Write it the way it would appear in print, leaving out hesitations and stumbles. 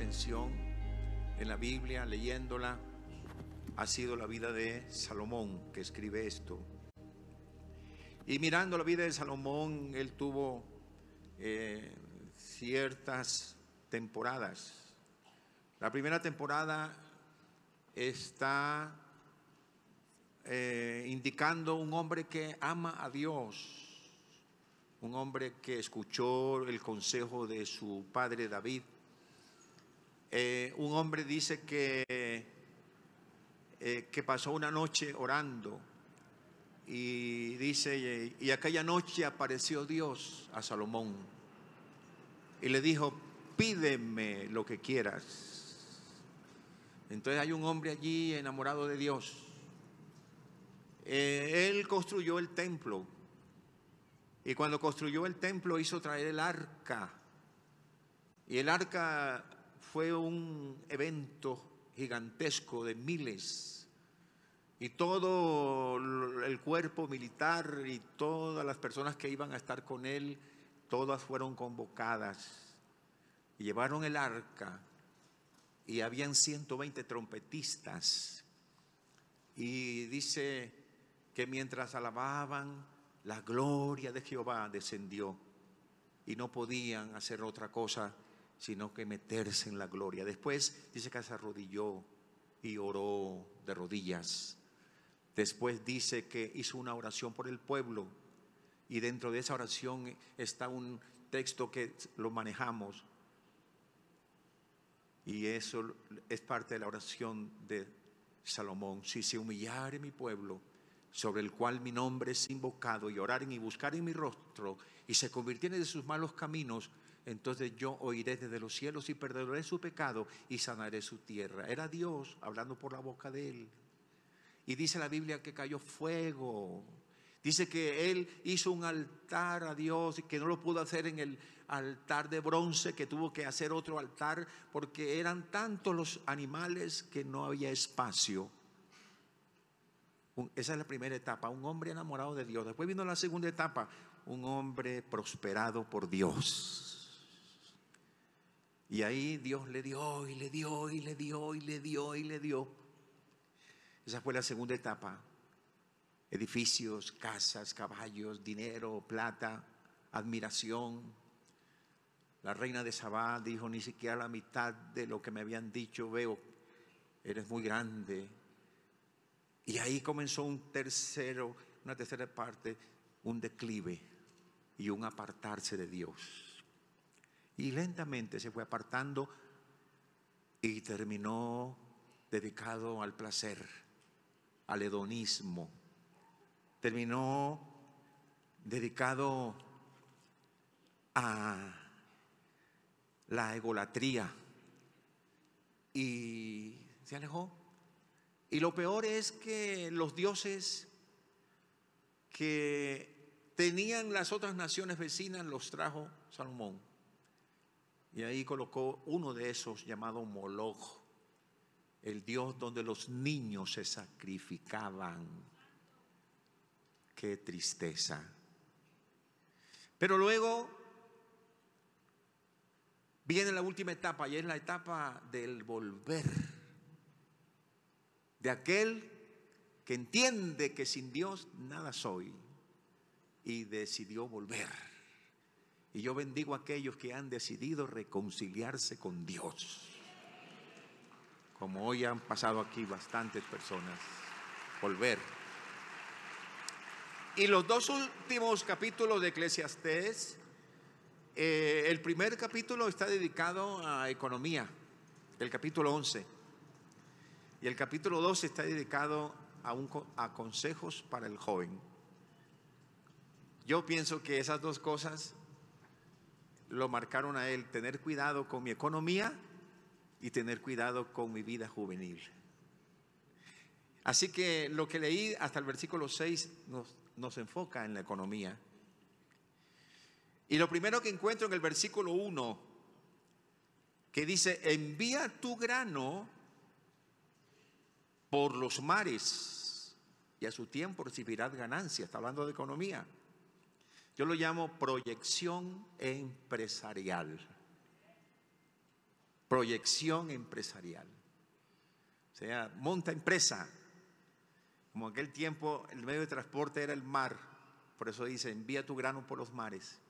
atención en la Biblia, leyéndola, ha sido la vida de Salomón, que escribe esto. Y mirando la vida de Salomón, él tuvo ciertas temporadas. La primera temporada está indicando un hombre que ama a Dios, un hombre que escuchó el consejo de su padre David. Un hombre dice que pasó una noche orando y dice, y aquella noche apareció Dios a Salomón y le dijo: pídeme lo que quieras. Entonces hay un hombre allí enamorado de Dios. Él construyó el templo, y cuando construyó el templo hizo traer el arca, y el arca fue un evento gigantesco de miles, y todo el cuerpo militar y todas las personas que iban a estar con él, todas fueron convocadas y llevaron el arca, y habían 120 trompetistas, y dice que mientras alababan, la gloria de Jehová descendió y no podían hacer otra cosa sino que meterse en la gloria. Después dice que se arrodilló y oró de rodillas. Después dice que hizo una oración por el pueblo, y dentro de esa oración está un texto que lo manejamos, y eso es parte de la oración de Salomón: si se humillare mi pueblo, sobre el cual mi nombre es invocado, y oraren y buscaren mi rostro, y se convirtieren de sus malos caminos, entonces yo oiré desde los cielos y perdonaré su pecado y sanaré su tierra. Era Dios hablando por la boca de él. Y dice la Biblia que cayó fuego. Dice que él hizo un altar a Dios y que no lo pudo hacer en el altar de bronce, que tuvo que hacer otro altar porque eran tantos los animales que no había espacio. Esa es la primera etapa, un hombre enamorado de Dios. Después vino la segunda etapa, un hombre prosperado por Dios. Y ahí Dios le dio y le dio y le dio y le dio y le dio. Esa fue la segunda etapa. Edificios, casas, caballos, dinero, plata, admiración. La reina de Sabá dijo: ni siquiera la mitad de lo que me habían dicho veo, eres muy grande. Y ahí comenzó una tercera parte, un declive y un apartarse de Dios. Y lentamente se fue apartando y terminó dedicado al placer, al hedonismo. Terminó dedicado a la egolatría y se alejó. Y lo peor es que los dioses que tenían las otras naciones vecinas los trajo Salomón. Y ahí colocó uno de esos llamado Moloch, el dios donde los niños se sacrificaban. Qué tristeza. Pero luego viene la última etapa, y es la etapa del volver, de aquel que entiende que sin Dios nada soy y decidió volver. Y yo bendigo a aquellos que han decidido reconciliarse con Dios, como hoy han pasado aquí bastantes personas. Volver. Y los dos últimos capítulos de Eclesiastés, el primer capítulo está dedicado a economía, el capítulo 11, y el capítulo 12 está dedicado a consejos para el joven. Yo pienso que esas dos cosas lo marcaron a él: tener cuidado con mi economía y tener cuidado con mi vida juvenil. Así que lo que leí hasta el versículo 6 nos enfoca en la economía. Y lo primero que encuentro en el versículo 1, que dice: envía tu grano por los mares y a su tiempo recibirás ganancia. Está hablando de economía. Yo lo llamo proyección empresarial. proyección empresarial. O sea, monta empresa. Como aquel tiempo el medio de transporte era el mar, por eso dice, envía tu grano por los mares.